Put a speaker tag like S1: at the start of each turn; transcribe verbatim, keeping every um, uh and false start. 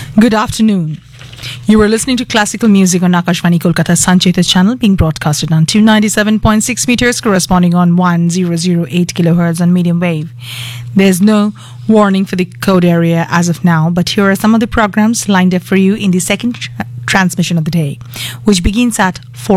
S1: Good afternoon. You are listening to classical music on Akashvani Kolkata Sancheta channel being broadcasted on two ninety-seven point six meters corresponding on one thousand eight kilohertz on medium wave. There's no warning for the code area as of now, but here are some of the programs lined up for you in the second tr- transmission of the day, which begins at four